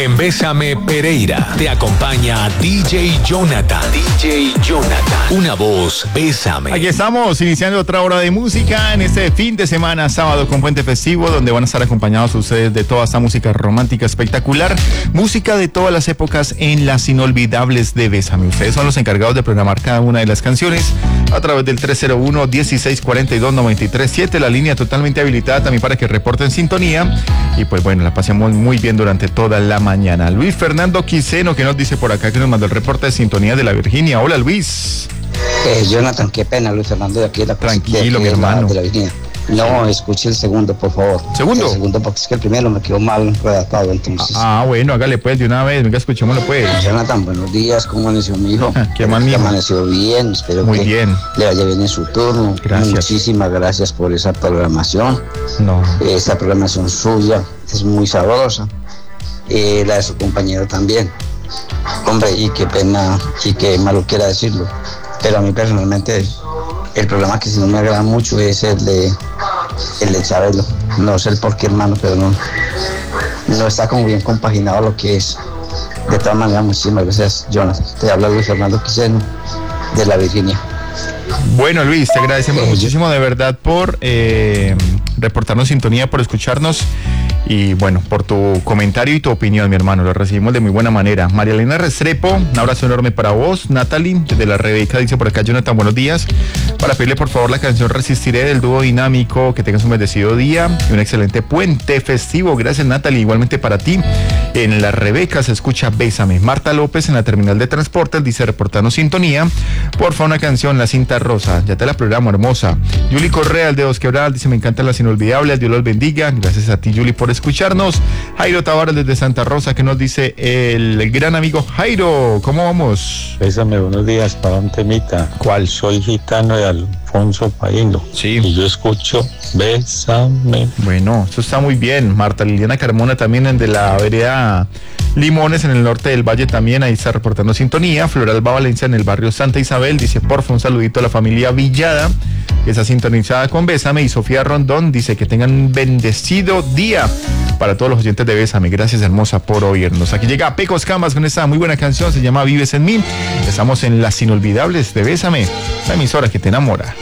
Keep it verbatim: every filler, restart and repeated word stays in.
En Bésame Pereira te acompaña D J Jonathan. D J Jonathan. Una voz, Bésame. Aquí estamos iniciando otra hora de música en este fin de semana, sábado con puente festivo, donde van a estar acompañados ustedes de toda esta música romántica espectacular. Música de todas las épocas en las inolvidables de Bésame. Ustedes son los encargados de programar cada una de las canciones a través del tres cero uno, dieciséis cuarenta y dos, noventa y tres siete, la línea totalmente habilitada también para que reporten sintonía. Y pues bueno, la pasemos muy bien durante toda la mañana. Luis Fernando Quiseno, que nos dice por acá, que nos mandó el reporte de sintonía de la Virginia. Hola, Luis. Eh, Jonathan, qué pena, Luis Fernando, de aquí de la Tranquilo, de, mi hermano. De la Virginia. No, escuche el segundo, por favor. ¿Segundo? El segundo, porque es que el primero me quedó mal redactado, entonces. Ah, bueno, hágale pues de una vez, venga, escuchémoslo pues. Jonathan, buenos días, ¿cómo amaneció mi hijo? Qué mal, mi hijo. Amaneció bien, espero Muy que bien. le vaya bien en su turno. Gracias. Muchísimas gracias por esa programación. No. Esa programación suya es muy sabrosa. Eh, la de su compañero también. Hombre, y qué pena, y qué malo quiera decirlo, pero a mí personalmente el programa que sí no me agrada mucho es el de el de Chabelo. No sé el por qué, hermano, pero no, no está como bien compaginado lo que es. De todas maneras, muchísimas gracias, Jonathan. Te habla Luis Fernando Quiseno, de la Virginia. Bueno, Luis, te agradecemos Eh, muchísimo de verdad por eh, reportarnos sintonía, por escucharnos y bueno, por tu comentario y tu opinión, mi hermano. Lo recibimos de muy buena manera. María Elena Restrepo, un abrazo enorme para vos. Natalie, desde la Rebeca, dice por acá, Jonathan, buenos días. Para pedirle por favor la canción Resistiré del dúo Dinámico. Que tengas un bendecido día y un excelente puente festivo. Gracias, Natalie. Igualmente para ti. En la Rebeca se escucha Bésame. Marta López en la terminal de transportes dice reportarnos sintonía. Por favor, una canción, La Cinta Rosa. Ya te la programo, hermosa. Yuli Correa, el de Dos Quebradas, dice me encantan las inolvidables. Dios los bendiga. Gracias a ti, Yuli, por escucharnos. Jairo Tavares desde Santa Rosa, que nos dice el gran amigo Jairo. ¿Cómo vamos? Bésame, buenos días, para un temita. ¿Cuál? Soy gitano de Alfonso Paino. Sí. Y yo escucho Bésame. Bueno, eso está muy bien. Marta Liliana Carmona también en de la vereda Limones en el norte del Valle también, ahí está reportando sintonía. Floralba Valencia en el barrio Santa Isabel dice porfa un saludito a la familia Villada, que está sintonizada con Bésame. Y Sofía Rondón dice que tengan un bendecido día para todos los oyentes de Bésame. Gracias, hermosa, por oírnos. Aquí llega Pecos Camas con esta muy buena canción, se llama Vives en mí. Estamos en las inolvidables de Bésame, la emisora que te enamora.